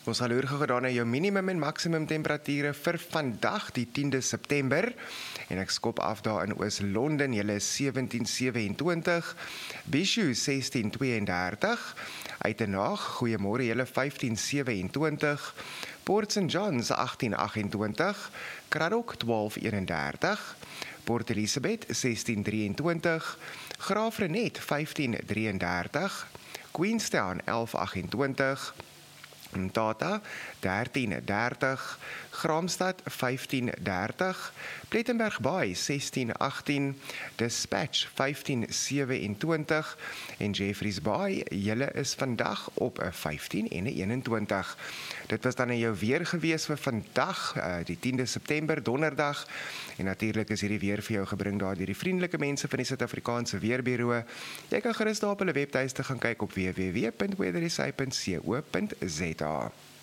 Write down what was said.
Ons sal oorgaan gedaan na jou minimum en maksimum temperature vir vandag, die 10de September. En ek skop af daar in Oos-London, julle is 17:27, Bishu 16:32, Uitenhage, goeiemôre julle 15:27, Port St Johns 18:28, Cradock 12:31, Port Elizabeth 16:23, Graafrenet 15:33, Queenstown 11:28, Mthatha 13:30, Graamsstad 15:30, Plettenberg Bay 16:18, Dispatch 15:27 en Jeffreys Bay, julle is vandag op 15 en 21. Dit was dan in jou weer gewees vir vandag, die 10de September, donderdag. En natuurlik is hierdie weer vir jou gebring daar deur die vriendelike mense van die Suid-Afrikaanse Weerbureau. Jy kan gerus daar op hulle webtuiste gaan kyk op www.weathersa.co.za.